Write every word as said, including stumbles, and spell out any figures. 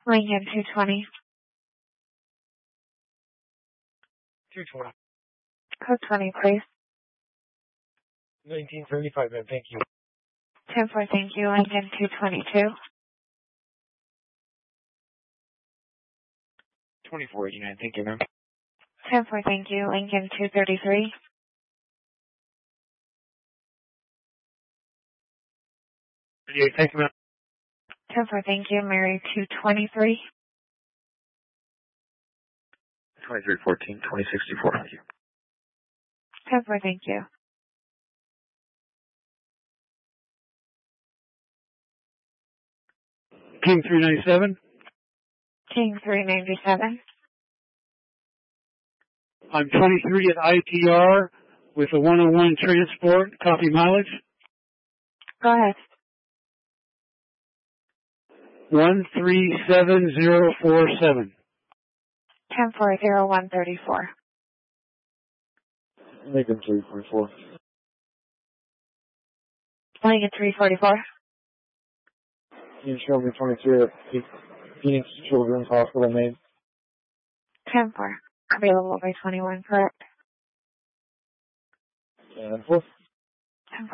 Lincoln two twenty. two twenty. Code twenty, please. nineteen seventy-five, ma'am. Thank you. ten four, thank you. Lincoln two twenty-two. twenty-four eighty-nine. Thank you, ma'am. ten four, thank you. Lincoln two thirty-three. thirty-eight. Thank you, ma'am. ten four, thank you. Mary two twenty-three. twenty-three fourteen, twenty sixty-four. Thank you. ten four, thank you. King three ninety-seven. King three ninety-seven. I'm twenty-three at I T R with a one oh one transport. Copy mileage. Go ahead. one three seven zero four seven. ten four, zero one thirty-four. Lincoln three forty-four. Lincoln three forty-four. You show me twenty-three at Phoenix Children's Hospital, Maine. ten four. Available by twenty-one, correct? And four.